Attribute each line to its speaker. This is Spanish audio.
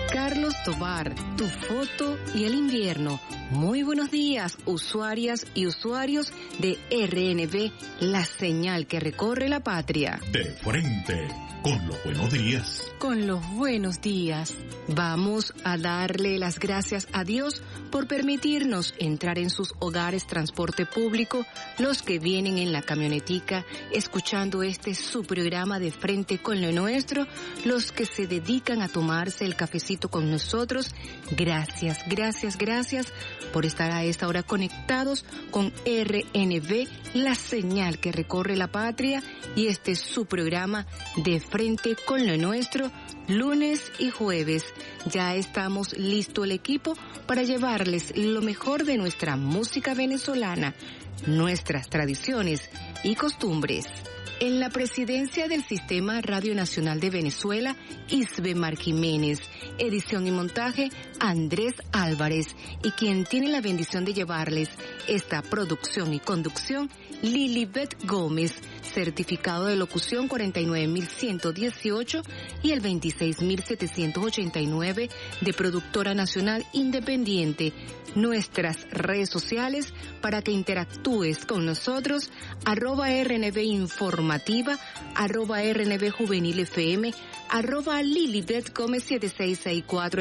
Speaker 1: Carlos Tobar, tu foto y el invierno. Muy buenos días, usuarias y usuarios de RNB, la señal que recorre la patria.
Speaker 2: De frente, con los buenos días.
Speaker 1: Con los buenos días. Vamos a darle las gracias a Dios por permitirnos entrar en sus hogares transporte público, los que vienen en la camionetica escuchando su programa de frente con lo nuestro, los que se dedican a tomarse el cafecito con nosotros. Gracias, gracias, gracias por estar a esta hora conectados con RNB, la señal que recorre la patria, y su programa de frente con lo nuestro, lunes y jueves. Ya estamos listo el equipo para llevarles lo mejor de nuestra música venezolana, nuestras tradiciones y costumbres. En la presidencia del Sistema Radio Nacional de Venezuela, Isbemar Jiménez. Edición y montaje, Andrés Álvarez. Y quien tiene la bendición de llevarles esta producción y conducción, Lilibet Gómez. Certificado de locución 49.118 y el 26.789 de Productora Nacional Independiente. Nuestras redes sociales para que interactúes con nosotros, @RNB Informativa, @RNB Juvenil FM, @Lilibet Gómez 7664.